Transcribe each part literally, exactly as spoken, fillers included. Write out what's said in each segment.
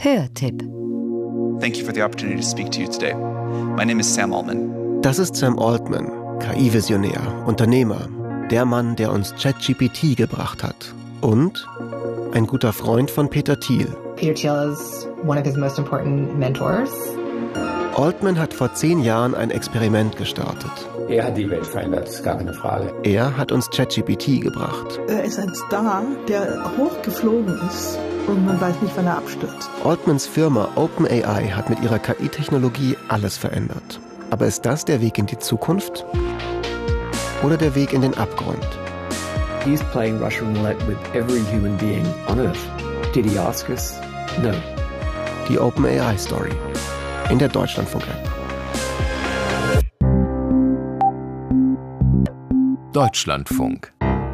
Hörtipp. Thank you for the opportunity to speak to you today. My name is Sam Altman. Das ist Sam Altman, K I-Visionär, Unternehmer, der Mann, der uns ChatGPT gebracht hat. Und ein guter Freund von Peter Thiel. Peter Thiel is one of his most important mentors. Altman hat vor zehn Jahren ein Experiment gestartet. Er hat die Welt verändert, ist gar keine Frage. Er hat uns ChatGPT gebracht. Er ist ein Star, der hochgeflogen ist und man weiß nicht, wann er abstürzt. Altmans Firma OpenAI hat mit ihrer K I-Technologie alles verändert. Aber ist das der Weg in die Zukunft? Oder der Weg in den Abgrund? He's playing Russian roulette with every human being on Earth. Did he ask us? No. Die OpenAI-Story in der Deutschlandfunk-App. Deutschlandfunk.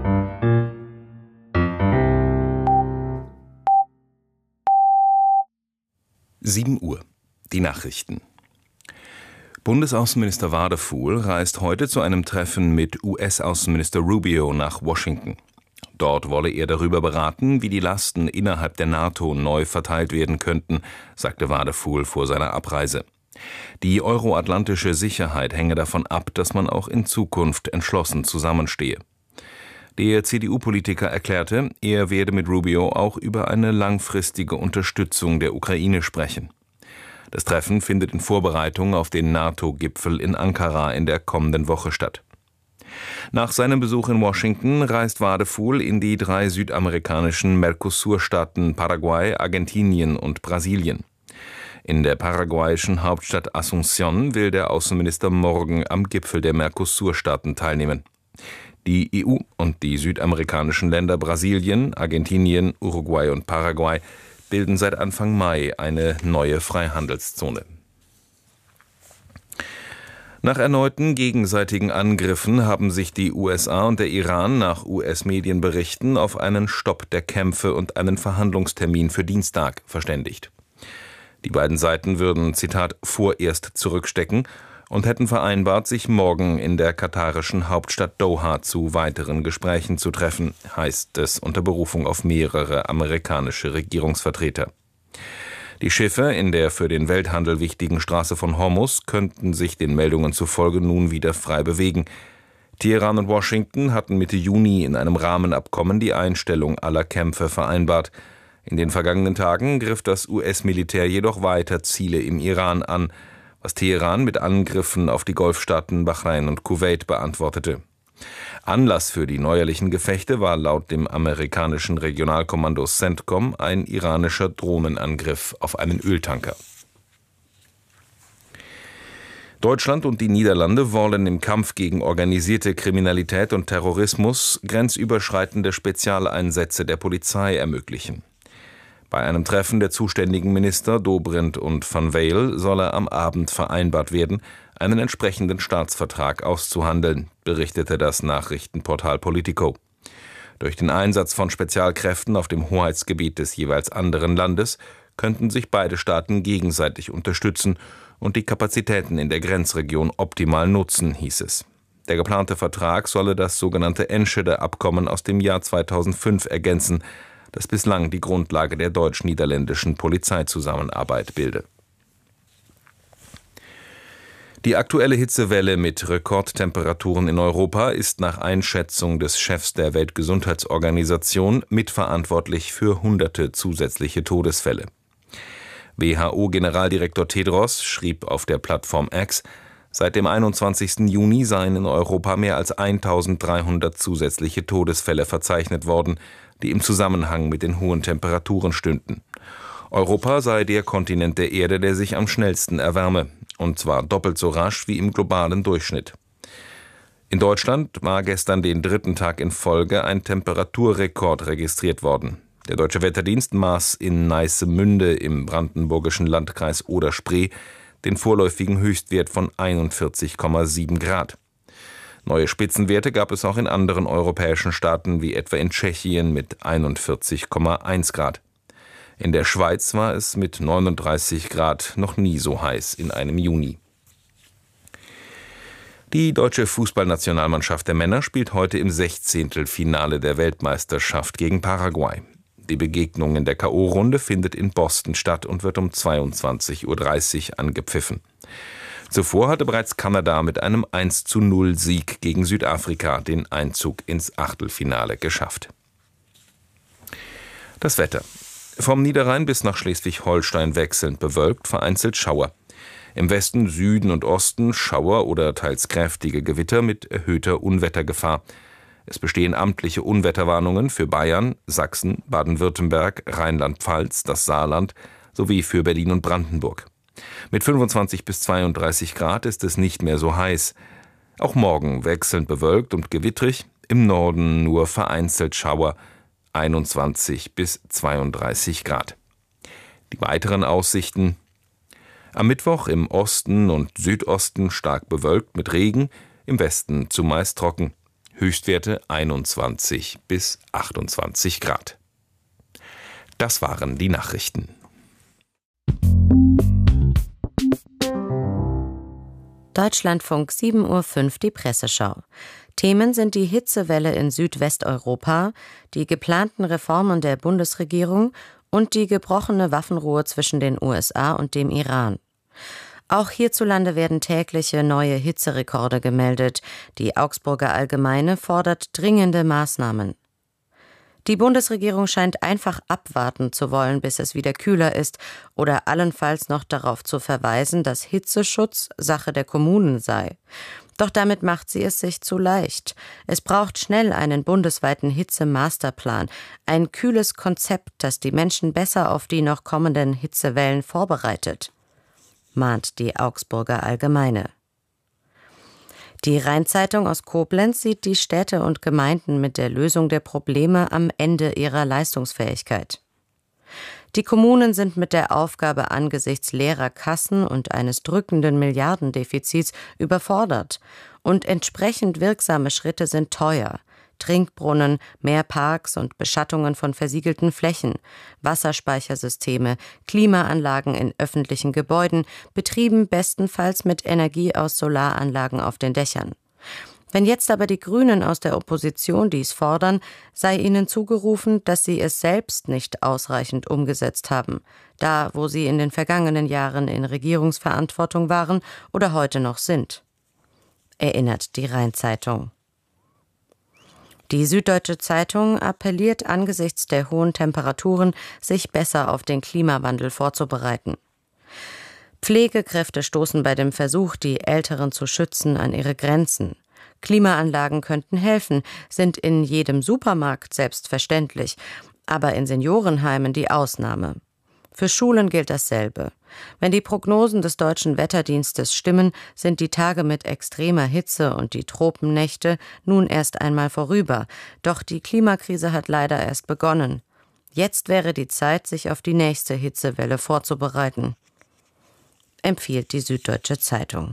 sieben Uhr. Die Nachrichten. Bundesaußenminister Wadefuhl reist heute zu einem Treffen mit U S-Außenminister Rubio nach Washington. Dort wolle er darüber beraten, wie die Lasten innerhalb der NATO neu verteilt werden könnten, sagte Wadefuhl vor seiner Abreise. Die euroatlantische Sicherheit hänge davon ab, dass man auch in Zukunft entschlossen zusammenstehe. Der C D U-Politiker erklärte, er werde mit Rubio auch über eine langfristige Unterstützung der Ukraine sprechen. Das Treffen findet in Vorbereitung auf den NATO-Gipfel in Ankara in der kommenden Woche statt. Nach seinem Besuch in Washington reist Wadefuhl in die drei südamerikanischen Mercosur-Staaten Paraguay, Argentinien und Brasilien. In der paraguayischen Hauptstadt Asunción will der Außenminister morgen am Gipfel der Mercosur-Staaten teilnehmen. Die E U und die südamerikanischen Länder Brasilien, Argentinien, Uruguay und Paraguay bilden seit Anfang Mai eine neue Freihandelszone. Nach erneuten gegenseitigen Angriffen haben sich die U S A und der Iran nach U S-Medienberichten auf einen Stopp der Kämpfe und einen Verhandlungstermin für Dienstag verständigt. Die beiden Seiten würden, Zitat, vorerst zurückstecken und hätten vereinbart, sich morgen in der katarischen Hauptstadt Doha zu weiteren Gesprächen zu treffen, heißt es unter Berufung auf mehrere amerikanische Regierungsvertreter. Die Schiffe in der für den Welthandel wichtigen Straße von Hormuz könnten sich den Meldungen zufolge nun wieder frei bewegen. Teheran und Washington hatten Mitte Juni in einem Rahmenabkommen die Einstellung aller Kämpfe vereinbart. In den vergangenen Tagen griff das U S-Militär jedoch weiter Ziele im Iran an, was Teheran mit Angriffen auf die Golfstaaten Bahrain und Kuwait beantwortete. Anlass für die neuerlichen Gefechte war laut dem amerikanischen Regionalkommando CENTCOM ein iranischer Drohnenangriff auf einen Öltanker. Deutschland und die Niederlande wollen im Kampf gegen organisierte Kriminalität und Terrorismus grenzüberschreitende Spezialeinsätze der Polizei ermöglichen. Bei einem Treffen der zuständigen Minister Dobrindt und Van Weyl solle am Abend vereinbart werden, einen entsprechenden Staatsvertrag auszuhandeln, berichtete das Nachrichtenportal Politico. Durch den Einsatz von Spezialkräften auf dem Hoheitsgebiet des jeweils anderen Landes könnten sich beide Staaten gegenseitig unterstützen und die Kapazitäten in der Grenzregion optimal nutzen, hieß es. Der geplante Vertrag solle das sogenannte Enschede-Abkommen aus dem Jahr zweitausendfünf ergänzen, das bislang die Grundlage der deutsch-niederländischen Polizeizusammenarbeit bilde. Die aktuelle Hitzewelle mit Rekordtemperaturen in Europa ist nach Einschätzung des Chefs der Weltgesundheitsorganisation mitverantwortlich für hunderte zusätzliche Todesfälle. W H O-Generaldirektor Tedros schrieb auf der Plattform X, seit dem einundzwanzigsten Juni seien in Europa mehr als eintausenddreihundert zusätzliche Todesfälle verzeichnet worden, die im Zusammenhang mit den hohen Temperaturen stünden. Europa sei der Kontinent der Erde, der sich am schnellsten erwärme, und zwar doppelt so rasch wie im globalen Durchschnitt. In Deutschland war gestern den dritten Tag in Folge ein Temperaturrekord registriert worden. Der Deutsche Wetterdienst maß in Neissemünde im brandenburgischen Landkreis Oder-Spree den vorläufigen Höchstwert von einundvierzig Komma sieben Grad. Neue Spitzenwerte gab es auch in anderen europäischen Staaten, wie etwa in Tschechien mit einundvierzig Komma eins Grad. In der Schweiz war es mit neununddreißig Grad noch nie so heiß in einem Juni. Die deutsche Fußballnationalmannschaft der Männer spielt heute im Sechzehntelfinale der Weltmeisterschaft gegen Paraguay. Die Begegnung in der K O-Runde findet in Boston statt und wird um zweiundzwanzig Uhr dreißig angepfiffen. Zuvor hatte bereits Kanada mit einem eins zu null Sieg gegen Südafrika den Einzug ins Achtelfinale geschafft. Das Wetter. Vom Niederrhein bis nach Schleswig-Holstein wechselnd bewölkt, vereinzelt Schauer. Im Westen, Süden und Osten Schauer oder teils kräftige Gewitter mit erhöhter Unwettergefahr. Es bestehen amtliche Unwetterwarnungen für Bayern, Sachsen, Baden-Württemberg, Rheinland-Pfalz, das Saarland sowie für Berlin und Brandenburg. Mit fünfundzwanzig bis zweiunddreißig Grad ist es nicht mehr so heiß. Auch morgen wechselnd bewölkt und gewittrig, im Norden nur vereinzelt Schauer, einundzwanzig bis zweiunddreißig Grad. Die weiteren Aussichten: Am Mittwoch im Osten und Südosten stark bewölkt mit Regen, im Westen zumeist trocken. Höchstwerte einundzwanzig bis achtundzwanzig Grad. Das waren die Nachrichten. Deutschlandfunk sieben Uhr fünf, die Presseschau. Themen sind die Hitzewelle in Südwesteuropa, die geplanten Reformen der Bundesregierung und die gebrochene Waffenruhe zwischen den U S A und dem Iran. Auch hierzulande werden tägliche neue Hitzerekorde gemeldet. Die Augsburger Allgemeine fordert dringende Maßnahmen. Die Bundesregierung scheint einfach abwarten zu wollen, bis es wieder kühler ist, oder allenfalls noch darauf zu verweisen, dass Hitzeschutz Sache der Kommunen sei. Doch damit macht sie es sich zu leicht. Es braucht schnell einen bundesweiten Hitzemasterplan, ein kühles Konzept, das die Menschen besser auf die noch kommenden Hitzewellen vorbereitet, mahnt die Augsburger Allgemeine. Die Rheinzeitung aus Koblenz sieht die Städte und Gemeinden mit der Lösung der Probleme am Ende ihrer Leistungsfähigkeit. Die Kommunen sind mit der Aufgabe angesichts leerer Kassen und eines drückenden Milliardendefizits überfordert. Und entsprechend wirksame Schritte sind teuer. Trinkbrunnen, mehr Parks und Beschattungen von versiegelten Flächen, Wasserspeichersysteme, Klimaanlagen in öffentlichen Gebäuden, betrieben bestenfalls mit Energie aus Solaranlagen auf den Dächern. Wenn jetzt aber die Grünen aus der Opposition dies fordern, sei ihnen zugerufen, dass sie es selbst nicht ausreichend umgesetzt haben, da wo sie in den vergangenen Jahren in Regierungsverantwortung waren oder heute noch sind, erinnert die Rheinzeitung. Die Süddeutsche Zeitung appelliert angesichts der hohen Temperaturen, sich besser auf den Klimawandel vorzubereiten. Pflegekräfte stoßen bei dem Versuch, die Älteren zu schützen, an ihre Grenzen. Klimaanlagen könnten helfen, sind in jedem Supermarkt selbstverständlich, aber in Seniorenheimen die Ausnahme. Für Schulen gilt dasselbe. Wenn die Prognosen des Deutschen Wetterdienstes stimmen, sind die Tage mit extremer Hitze und die Tropennächte nun erst einmal vorüber. Doch die Klimakrise hat leider erst begonnen. Jetzt wäre die Zeit, sich auf die nächste Hitzewelle vorzubereiten, empfiehlt die Süddeutsche Zeitung.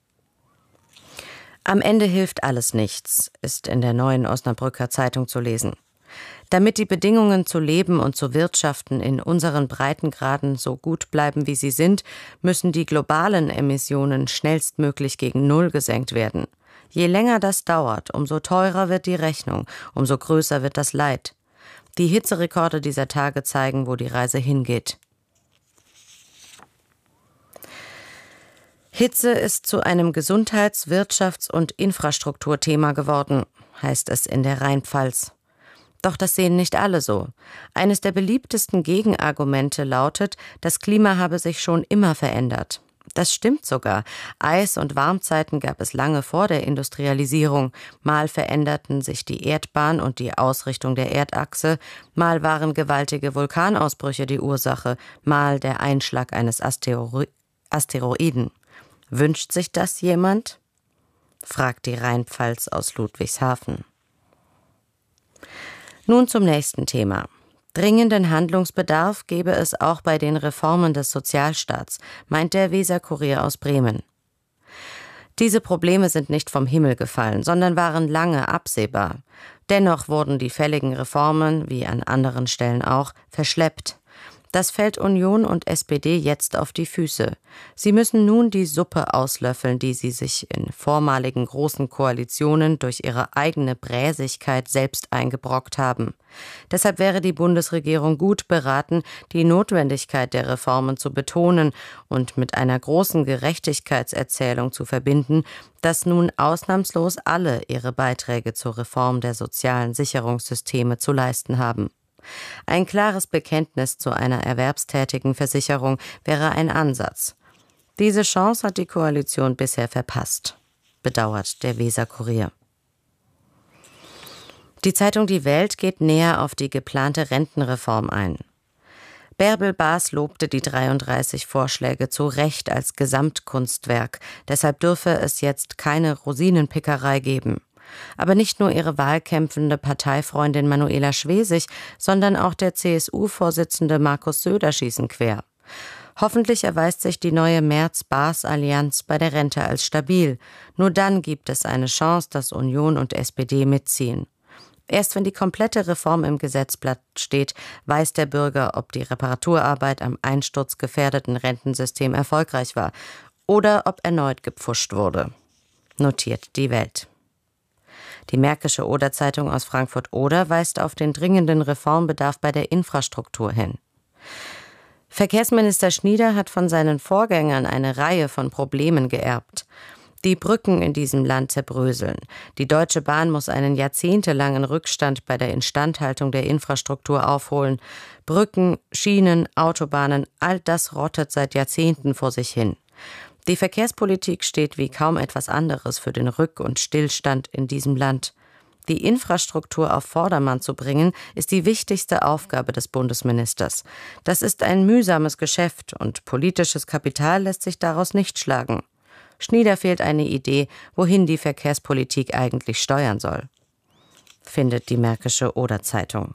Am Ende hilft alles nichts, ist in der Neuen Osnabrücker Zeitung zu lesen. Damit die Bedingungen zu leben und zu wirtschaften in unseren Breitengraden so gut bleiben, wie sie sind, müssen die globalen Emissionen schnellstmöglich gegen Null gesenkt werden. Je länger das dauert, umso teurer wird die Rechnung, umso größer wird das Leid. Die Hitzerekorde dieser Tage zeigen, wo die Reise hingeht. Hitze ist zu einem Gesundheits-, Wirtschafts- und Infrastrukturthema geworden, heißt es in der Rheinpfalz. Doch das sehen nicht alle so. Eines der beliebtesten Gegenargumente lautet, das Klima habe sich schon immer verändert. Das stimmt sogar. Eis- und Warmzeiten gab es lange vor der Industrialisierung. Mal veränderten sich die Erdbahn und die Ausrichtung der Erdachse, mal waren gewaltige Vulkanausbrüche die Ursache, mal der Einschlag eines Astero- Asteroiden. Wünscht sich das jemand? Fragt die Rheinpfalz aus Ludwigshafen. Nun zum nächsten Thema. Dringenden Handlungsbedarf gebe es auch bei den Reformen des Sozialstaats, meint der Weser-Kurier aus Bremen. Diese Probleme sind nicht vom Himmel gefallen, sondern waren lange absehbar. Dennoch wurden die fälligen Reformen, wie an anderen Stellen auch, verschleppt. Das fällt Union und S P D jetzt auf die Füße. Sie müssen nun die Suppe auslöffeln, die sie sich in vormaligen großen Koalitionen durch ihre eigene Bräsigkeit selbst eingebrockt haben. Deshalb wäre die Bundesregierung gut beraten, die Notwendigkeit der Reformen zu betonen und mit einer großen Gerechtigkeitserzählung zu verbinden, dass nun ausnahmslos alle ihre Beiträge zur Reform der sozialen Sicherungssysteme zu leisten haben. Ein klares Bekenntnis zu einer erwerbstätigen Versicherung wäre ein Ansatz. Diese Chance hat die Koalition bisher verpasst, bedauert der Weser-Kurier. Die Zeitung Die Welt geht näher auf die geplante Rentenreform ein. Bärbel Baas lobte die dreiunddreißig Vorschläge zu Recht als Gesamtkunstwerk, deshalb dürfe es jetzt keine Rosinenpickerei geben. Aber nicht nur ihre wahlkämpfende Parteifreundin Manuela Schwesig, sondern auch der C S U-Vorsitzende Markus Söder schießen quer. Hoffentlich erweist sich die neue Merz-Baas-Allianz bei der Rente als stabil. Nur dann gibt es eine Chance, dass Union und S P D mitziehen. Erst wenn die komplette Reform im Gesetzblatt steht, weiß der Bürger, ob die Reparaturarbeit am einsturzgefährdeten Rentensystem erfolgreich war oder ob erneut gepfuscht wurde, notiert die Welt. Die Märkische Oder-Zeitung aus Frankfurt-Oder weist auf den dringenden Reformbedarf bei der Infrastruktur hin. Verkehrsminister Schnieder hat von seinen Vorgängern eine Reihe von Problemen geerbt. Die Brücken in diesem Land zerbröseln. Die Deutsche Bahn muss einen jahrzehntelangen Rückstand bei der Instandhaltung der Infrastruktur aufholen. Brücken, Schienen, Autobahnen, all das rottet seit Jahrzehnten vor sich hin. Die Verkehrspolitik steht wie kaum etwas anderes für den Rück- und Stillstand in diesem Land. Die Infrastruktur auf Vordermann zu bringen, ist die wichtigste Aufgabe des Bundesministers. Das ist ein mühsames Geschäft und politisches Kapital lässt sich daraus nicht schlagen. Schnieder fehlt eine Idee, wohin die Verkehrspolitik eigentlich steuern soll, findet die Märkische Oder-Zeitung.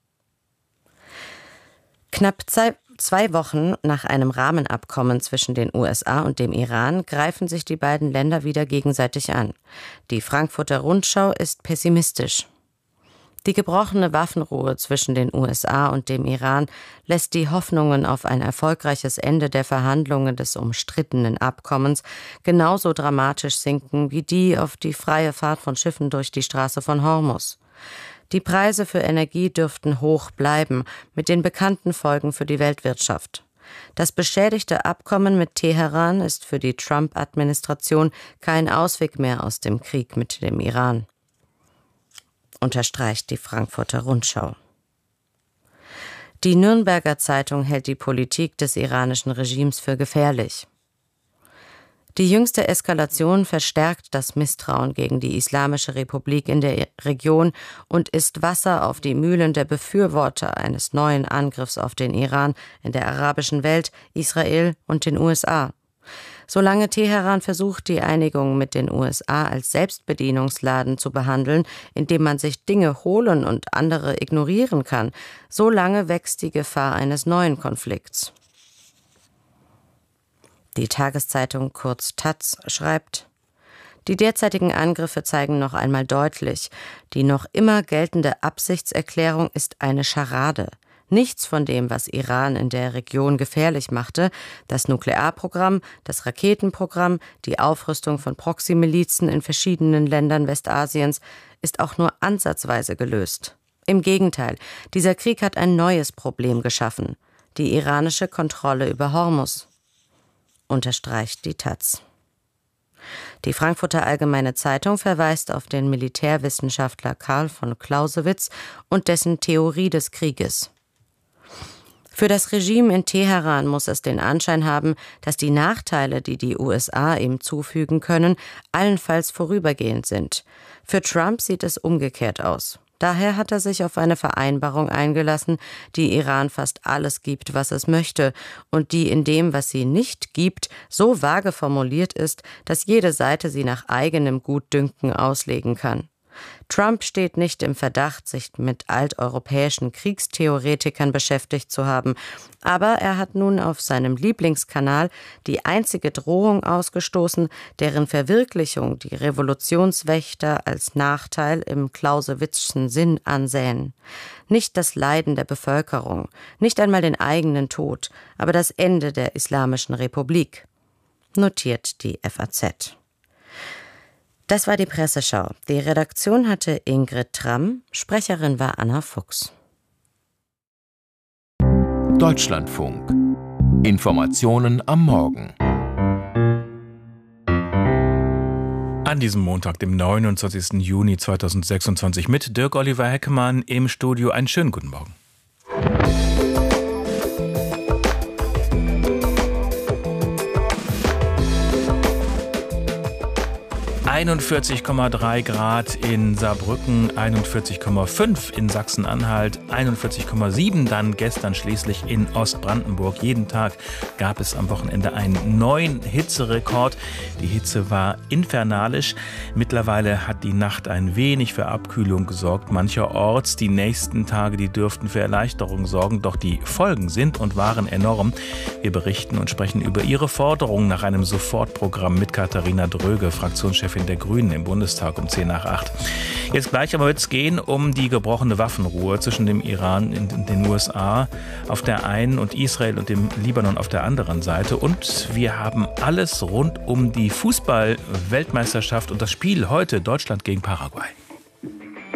Knapp zwei, zwei Wochen nach einem Rahmenabkommen zwischen den U S A und dem Iran greifen sich die beiden Länder wieder gegenseitig an. Die Frankfurter Rundschau ist pessimistisch. Die gebrochene Waffenruhe zwischen den U S A und dem Iran lässt die Hoffnungen auf ein erfolgreiches Ende der Verhandlungen des umstrittenen Abkommens genauso dramatisch sinken wie die auf die freie Fahrt von Schiffen durch die Straße von Hormuz. Die Preise für Energie dürften hoch bleiben, mit den bekannten Folgen für die Weltwirtschaft. Das beschädigte Abkommen mit Teheran ist für die Trump-Administration kein Ausweg mehr aus dem Krieg mit dem Iran, unterstreicht die Frankfurter Rundschau. Die Nürnberger Zeitung hält die Politik des iranischen Regimes für gefährlich. Die jüngste Eskalation verstärkt das Misstrauen gegen die Islamische Republik in der Region und ist Wasser auf die Mühlen der Befürworter eines neuen Angriffs auf den Iran in der arabischen Welt, Israel und den U S A. Solange Teheran versucht, die Einigung mit den U S A als Selbstbedienungsladen zu behandeln, indem man sich Dinge holen und andere ignorieren kann, solange wächst die Gefahr eines neuen Konflikts. Die Tageszeitung, kurz Taz, schreibt: Die derzeitigen Angriffe zeigen noch einmal deutlich, die noch immer geltende Absichtserklärung ist eine Scharade. Nichts von dem, was Iran in der Region gefährlich machte, das Nuklearprogramm, das Raketenprogramm, die Aufrüstung von Proxy-Milizen in verschiedenen Ländern Westasiens, ist auch nur ansatzweise gelöst. Im Gegenteil, dieser Krieg hat ein neues Problem geschaffen: die iranische Kontrolle über Hormuz, unterstreicht die Taz. Die Frankfurter Allgemeine Zeitung verweist auf den Militärwissenschaftler Karl von Clausewitz und dessen Theorie des Krieges. Für das Regime in Teheran muss es den Anschein haben, dass die Nachteile, die die U S A ihm zufügen können, allenfalls vorübergehend sind. Für Trump sieht es umgekehrt aus. Daher hat er sich auf eine Vereinbarung eingelassen, die Iran fast alles gibt, was es möchte, und die in dem, was sie nicht gibt, so vage formuliert ist, dass jede Seite sie nach eigenem Gutdünken auslegen kann. Trump steht nicht im Verdacht, sich mit alteuropäischen Kriegstheoretikern beschäftigt zu haben, aber er hat nun auf seinem Lieblingskanal die einzige Drohung ausgestoßen, deren Verwirklichung die Revolutionswächter als Nachteil im Clausewitzschen Sinn ansähen. Nicht das Leiden der Bevölkerung, nicht einmal den eigenen Tod, aber das Ende der Islamischen Republik, notiert die F A Z. Das war die Presseschau. Die Redaktion hatte Ingrid Tramm, Sprecherin war Anna Fuchs. Deutschlandfunk. Informationen am Morgen. An diesem Montag, dem neunundzwanzigsten Juni zweitausendsechsundzwanzig, mit Dirk Oliver Heckemann im Studio. Einen schönen guten Morgen. einundvierzig Komma drei Grad in Saarbrücken, einundvierzig Komma fünf in Sachsen-Anhalt, einundvierzig Komma sieben dann gestern schließlich in Ostbrandenburg. Jeden Tag gab es am Wochenende einen neuen Hitzerekord. Die Hitze war infernalisch. Mittlerweile hat die Nacht ein wenig für Abkühlung gesorgt. Mancherorts die nächsten Tage, die dürften für Erleichterung sorgen. Doch die Folgen sind und waren enorm. Wir berichten und sprechen über ihre Forderungen nach einem Sofortprogramm mit Katharina Dröge, Fraktionschefin der Grünen im Bundestag, um zehn nach acht. Jetzt gleich aber wird es gehen um die gebrochene Waffenruhe zwischen dem Iran und den U S A auf der einen und Israel und dem Libanon auf der anderen Seite. Und wir haben alles rund um die Fußball-Weltmeisterschaft und das Spiel heute Deutschland gegen Paraguay.